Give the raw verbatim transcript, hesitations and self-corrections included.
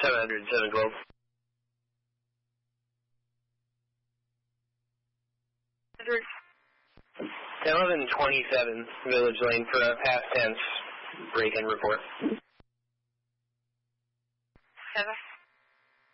seven hundred, seven twelve. eleven twenty-seven, Village Lane for a past tense break-in report. Seven.